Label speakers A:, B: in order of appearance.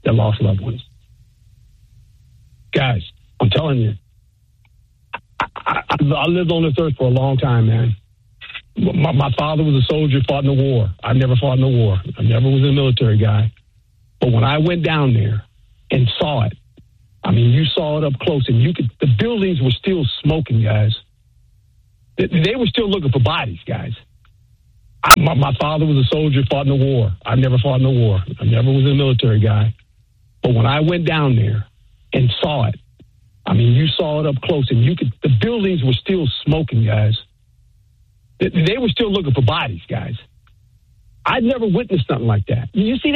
A: that lost loved ones. Guys, I'm telling you, I lived on this earth for a long time, man. My father was a soldier, fought in the war. I never fought in the war. I never was a military guy. But when I went down there and saw it, I mean, you saw it up close, and the buildings were still smoking, guys. They were still looking for bodies, guys. My father was a soldier, fought in the war. I never fought in the war. I never was a military guy. But when I went down there and saw it, I mean, you saw it up close, and the buildings were still smoking, guys. They were still looking for bodies, guys. I'd never witnessed something like that. You see that?